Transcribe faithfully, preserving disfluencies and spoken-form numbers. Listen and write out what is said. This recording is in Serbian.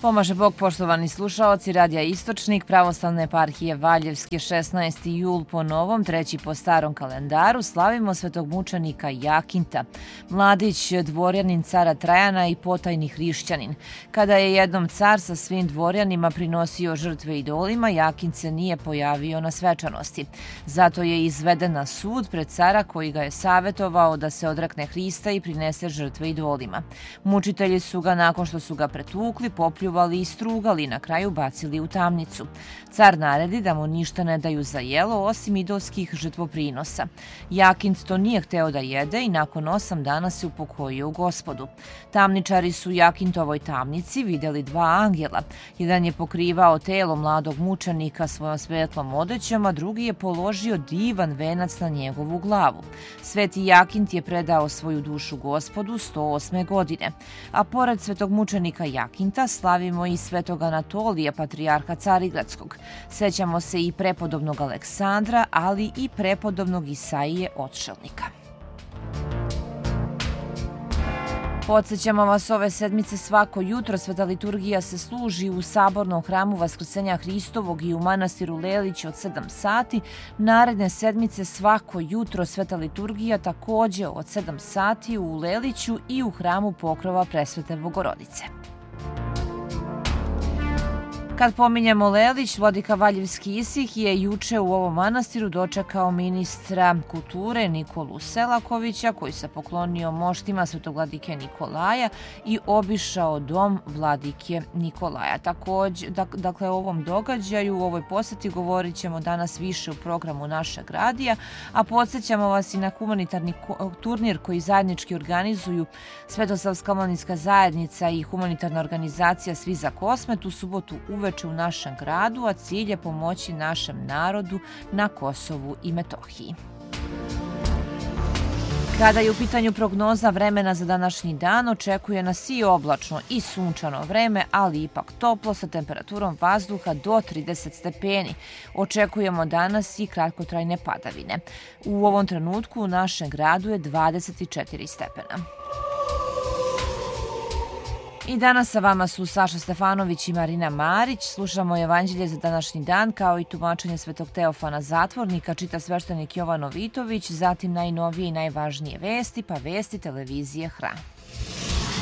Pomaže Bog, poštovani slušaoci Radija Istočnik, Pravoslavne eparhije Valjevske, šesnaesti jul po novom, treći po starom kalendaru, slavimo svetog mučenika Jakinta, mladić, dvorjanin cara Trajana i potajni hrišćanin. Kada je jednom car sa svim dvorjanima prinosio žrtve idolima, Jakint se nije pojavio na svečanosti. Zato je izveden na sud pred cara koji ga je savjetovao da se odrekne Hrista i prinese žrtve idolima. Mučitelji su ga, nakon što su ga pretukli, popljuvali i strugali, na kraju bacili u tamnicu. Car naredi da mu ništa ne daju za jelo osim idolskih žrtvoprinosa. Jakint to nije hteo da jede i nakon osam dana se upokojio u Gospodu. Tamničari su Jakintovoj tamnici vidjeli dva angela. Jedan je pokrivao telo mladog mučenika svojom svetlom odećom, a drugi je položio divan venac na njegovu glavu. Sveti Jakint je predao svoju dušu Gospodu sto osme godine. A pored svetog mučenika Jakinta slavimo i svetog Anatolija, patrijarha Carigradskog. Sećamo se i prepodobnog Aleksandra, ali i prepodobnog Isaije Otšelnika. Podsećamo vas, ove sedmice svako jutro sveta liturgija se služi u Sabornom hramu Vaskrsenja Hristovog i u manastiru Lelić od sedam sati. Naredne sedmice svako jutro sveta liturgija također od sedam sati u Leliću i u hramu Pokrova Presvete Bogorodice. Kad pominjemo Lelić, vladika Valjevski Isih je juče u ovom manastiru dočekao ministra kulture Nikolu Selakovića, koji se poklonio moštima svetog vladike Nikolaja i obišao dom vladike Nikolaja. Također, dakle, o ovom događaju, u ovoj posjeti govorit ćemo danas više u programu našeg radija, a podsjećamo vas i na humanitarni turnir koji zajednički organizuju Svetosavska omladinska zajednica i humanitarna organizacija Svi za Kosmet u subotu uveče u našem gradu, a cilj je pomoći našem narodu na Kosovu i Metohiji. Kada je u pitanju prognoza vremena za današnji dan, očekuje nas i oblačno i sunčano vreme, ali ipak toplo sa temperaturom vazduha do trideset stepeni. Očekujemo danas i kratkotrajne padavine. U ovom trenutku u našem gradu je dvadeset četiri stepena. I danas sa vama su Saša Stefanović i Marina Marić. Slušamo Evanđelje za današnji dan, kao i tumačenje svetog Teofana Zatvornika, čita sveštenik Jovan Novitović, zatim najnovije i najvažnije vesti, pa vesti televizije Hram.